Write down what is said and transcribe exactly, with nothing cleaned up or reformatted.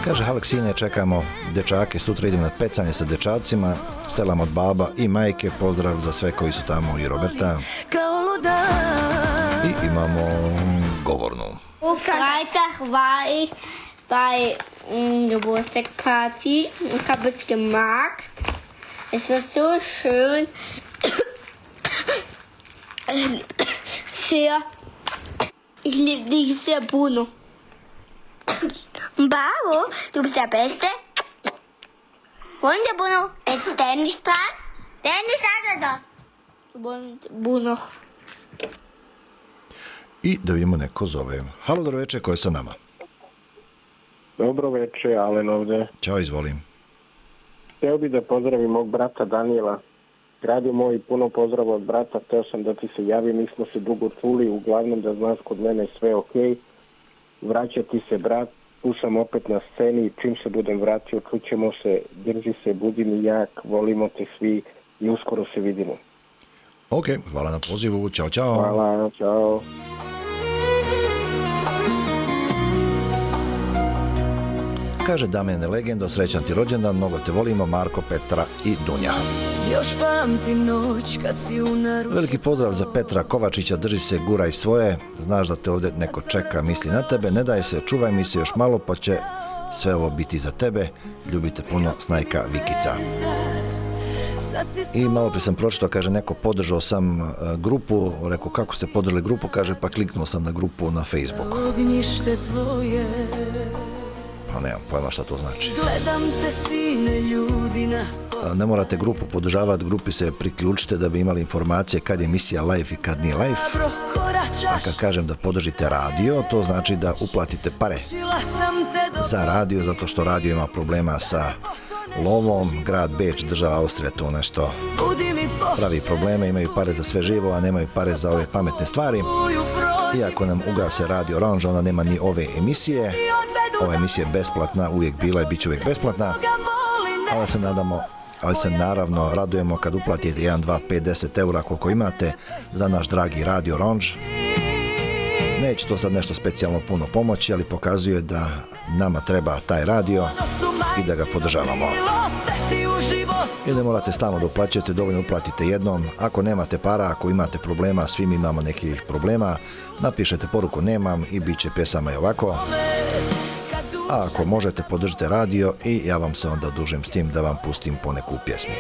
Kaže Aleksine, čekamo dečake, sutra idemo na pecanje sa dečacima, selam od baba i majke, pozdrav za sve koji su tamo i Roberta. I imamo govornu. Freitag war ich bei um, Geburtstagsparty im Kapitschen Markt. Es war so schön. Sehr. Ich liebe dich sehr, Bruno. Bravo, du bist der Beste. Wunder, Bruno. Jetzt Dennis dran. Dennis, sag er das. Bruno. I da vidimo neko zove. Halo, dobro večer, ko je sa nama? Dobro večer, Alen ovde. Ćao, izvolim. Hteo bi da pozdravim mog brata Danijela. Radio moj, puno pozdrava od brata, hteo sam da ti se javim, mi smo se dugo čuli, uglavnom da znaš kod mene sve okej. Vraća ti se brat, slušam opet na sceni, čim se budem vratio, čućemo se, drži se, budi mi jak, volimo te svi i uskoro se vidimo. Ok, hvala na pozivu, ćao, ćao. Hvala, čao. Kaže Damjane Legendo, srećan ti rođendan, mnogo te volimo, Marko, Petra i Dunja. Još pamtim noć kad si u naručju. Veliki pozdrav za Petra Kovačića, drži se, guraj svoje, znaš da te ovdje neko čeka, misli na tebe, ne daj se, čuvaj mi se još malo pa će sve ovo biti za tebe, ljubite puno, Snajka Vikica. I malo prije sam pročitao, kaže neko, podržao sam uh, grupu, rekao kako ste podržali grupu, kaže pa kliknuo sam na grupu na Facebooku. Ognjište tvoje. Pa nemam pojma šta to znači. Gledam te sine ljudi na... Ne morate grupu podržavati, grupi se priključite da bi imali informacije kad je emisija live i kad nije live. A kad kažem da podržite radio, to znači da uplatite pare za radio, zato što radio ima problema sa lovom, grad Beč, država Austrija tu nešto pravi probleme, imaju pare za sve živo, a nemaju pare za ove pametne stvari. Iako nam ugase Radio Orange, onda nema ni ove emisije. Ova emisija je besplatna, uvijek bila i bit će uvijek besplatna, ali se nadamo, ali se naravno radujemo kad uplatite jedan, dva, pet, deset eura koliko imate za naš dragi Radio Orange. Neće to sad nešto specijalno puno pomoći, ali pokazuje da nama treba taj radio i da ga podržavamo. I ne morate stalno da uplaćujete, dovoljno uplatite jednom. Ako nemate para, ako imate problema, svi mi imamo nekih problema, napišete poruku nemam i bit će pjesama i ovako. A ako možete, podržite radio i ja vam se onda odužim s tim da vam pustim poneku pjesmicu.